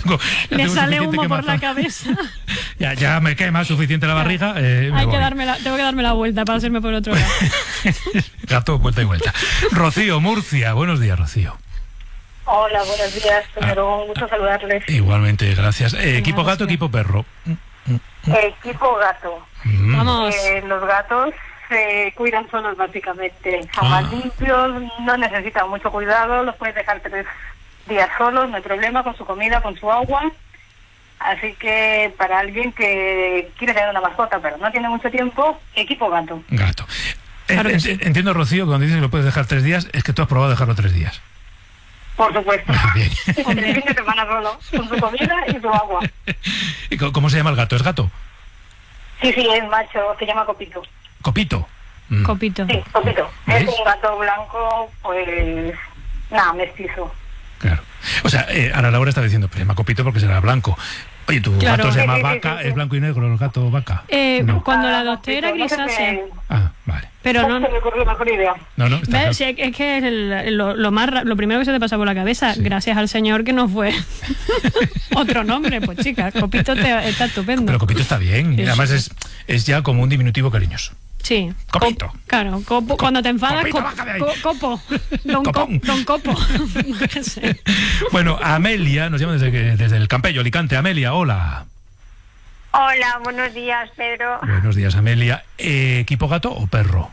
Le sale humo por la cabeza. Ya me quema suficiente la barriga. Tengo que darme la vuelta para hacerme por otro lado. Gato, vuelta y vuelta. Rocío, Murcia. Buenos días, Rocío. Hola, buenos días. Primero, un gusto saludarles. Igualmente, gracias. ¿Equipo gato o equipo perro? Equipo gato. Vamos. Los gatos se cuidan solos, básicamente. Son más limpios, no necesitan mucho cuidado, los puedes dejar 3 días solos, no hay problema, con su comida, con su agua. Así que para alguien que quiere tener una mascota, pero no tiene mucho tiempo, equipo gato. Gato. Claro que sí. Entiendo, Rocío, que cuando dices que lo puedes dejar 3 días, es que tú has probado dejarlo 3 días. Por supuesto. Bien. El fin de semana solo, con su comida y su agua. ¿Y cómo se llama el gato? ¿Es gato? Sí, es macho, se llama Copito. ¿Copito? Copito. Sí, Copito. ¿Ves? Es un gato blanco, pues, mestizo. Claro. O sea, ahora Laura está diciendo, pues se llama Copito porque será blanco. Oye, ¿tu Claro. gato se llama Sí. Vaca? ¿Es blanco y negro el gato Vaca? No. Cuando la adopté era Copito, no sé grisácea. Ah, vale. Pero no... se me ocurrió mejor idea. No, está claro. ¿Ves? Sí, es que es lo primero que se te pasa por la cabeza, gracias al señor que no fue otro nombre, pues chica, Copito está estupendo. Pero Copito está bien. Sí, Además sí. es ya como un diminutivo cariñoso. Sí. Copito. Claro, cuando te enfadas, Copito, baja de ahí. Copo. Copón. Don Copo. No sé. Bueno, Amelia nos llama desde el Campello, Alicante. Amelia, hola. Hola, buenos días, Pedro. Buenos días, Amelia. ¿Equipo gato o perro?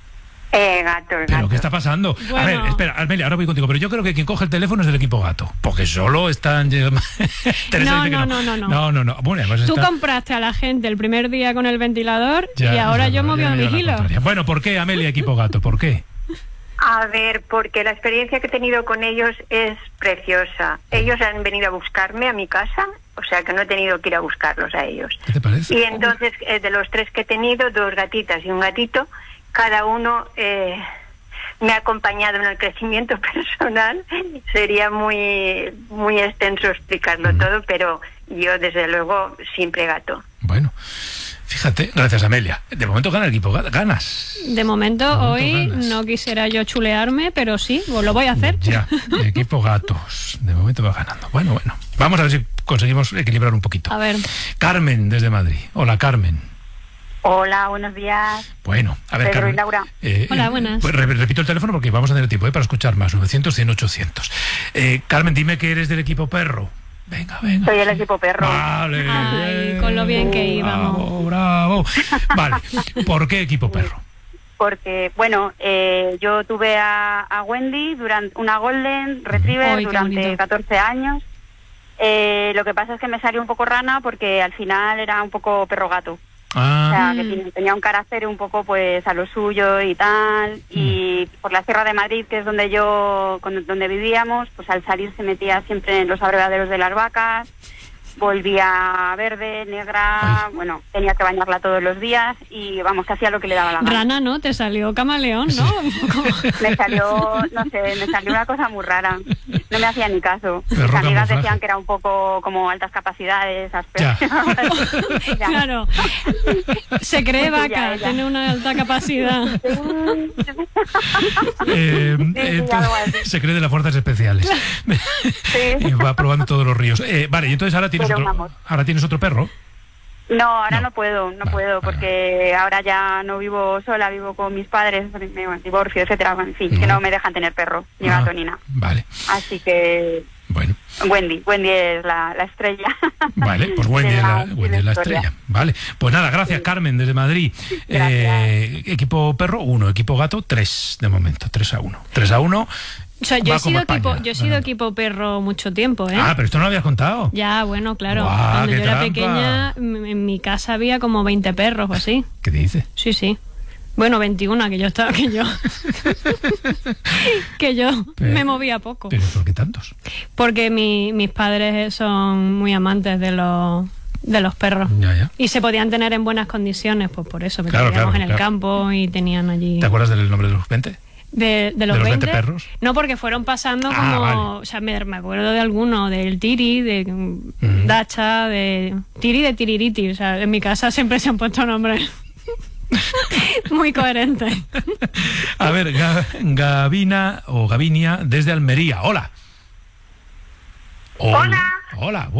Gato. ¿Pero qué está pasando? Bueno. A ver, espera, Amelia, ahora voy contigo. Pero yo creo que quien coge el teléfono es del equipo gato. Porque solo están... Teresa dice que No. No. Bueno, además Tú está... compraste a la gente el primer día con el ventilador Ya, y ahora yo me voy a ya me lleva la vigilo. contraria. Bueno, ¿por qué, Amelia, equipo gato? ¿Por qué? A ver, porque la experiencia que he tenido con ellos es preciosa. Ellos han venido a buscarme a mi casa, o sea que no he tenido que ir a buscarlos a ellos. ¿Qué te parece? Y entonces, de los 3 que he tenido, 2 gatitas y un gatito, cada uno me ha acompañado en el crecimiento personal. Sería muy, muy extenso explicarlo todo, pero yo, desde luego, siempre gato. Bueno, fíjate, gracias, Amelia. De momento gana el equipo ganas. De momento, hoy ganas. no quisiera yo chulearme, pero sí, lo voy a hacer. Ya, equipo gatos. De momento va ganando. Bueno. Vamos a ver si conseguimos equilibrar un poquito. A ver. Carmen, desde Madrid. Hola, Carmen. Hola, buenos días. Bueno, a ver, Pedro Carmen. y Laura. Hola, buenas. Pues repito el teléfono porque vamos a tener tiempo para escuchar más. 900, 100, 800. Carmen, dime que eres del equipo perro. Venga. Soy el equipo perro. Vale. Ay, con lo bien que íbamos. Bravo. Vale, ¿por qué equipo perro? Porque, bueno, yo tuve a Wendy, durante una Golden Retriever, Ay, qué durante bonito. 14 años. Lo que pasa es que me salió un poco rana porque al final era un poco perro gato. O sea, que tenía un carácter un poco pues a lo suyo y tal. Y por la Sierra de Madrid, que es donde vivíamos, pues al salir se metía siempre en los abrevaderos de las vacas. Volvía verde, negra, bueno, tenía que bañarla todos los días y vamos, que hacía lo que le daba la gana. Rana, ¿no? Te salió camaleón, ¿no? Me salió, no sé, me salió una cosa muy rara. No me hacía ni caso. Perro Mis amigas camuflaje. decían que era un poco como altas capacidades, Ya. Ya. Claro. Se cree Pues vaca, ella. tiene una alta capacidad. algo así. Se cree de las fuerzas especiales. Y va probando todos los ríos. Vale, y entonces Pero vamos. ahora tienes otro perro. No, ahora No. no puedo, Vale, porque ahora ya no vivo sola, vivo con mis padres, divorcio, etcétera, en fin, que no me dejan tener perro, ni gato ni nada. Vale, Así que bueno. Wendy es la estrella. Vale, pues Wendy es la historia. estrella. Vale, pues nada, gracias, Carmen, desde Madrid. Gracias. Equipo perro, 1, equipo gato, 3 de momento, 3-1. 3-1. O sea, yo Va he como sido España, yo he sido ganando. equipo perro mucho tiempo, ¿eh? Ah, pero esto no lo habías contado. Ya, bueno, claro. Guau, Cuando qué yo era trampa. pequeña, en mi casa había como 20 perros o así. ¿Qué dices? Sí. Bueno, 21, que yo estaba, que yo Pero- me movía poco. ¿Pero por qué tantos? Porque mis padres son muy amantes de los perros. Ya. Y se podían tener en buenas condiciones, pues por eso, porque Claro, vivíamos en el claro. campo y tenían allí... ¿Te acuerdas del nombre de los 20? De los los 20 perros? No, porque fueron pasando Ah, como... vale. O sea, me acuerdo de alguno, del Tiri, de Dacha, de Tiri, de Tiririti. O sea, en mi casa siempre se han puesto nombres muy coherentes. A ver, Gavina o Gavinia desde Almería. Hola. Hola. Hola.